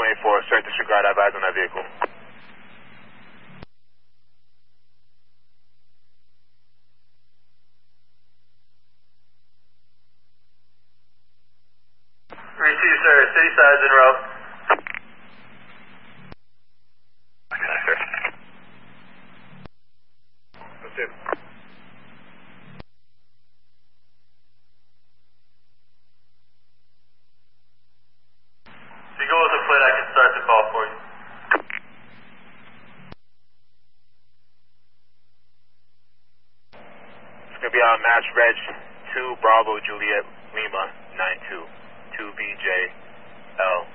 1024, straight disregard, I have eyes on that vehicle. Receive, sir. City sides en route. Okay, sir. That's it. If you go with the plate, I can start the call for you. It's going to be on Match Reg 2 Bravo Juliet Lima 92 2BJL.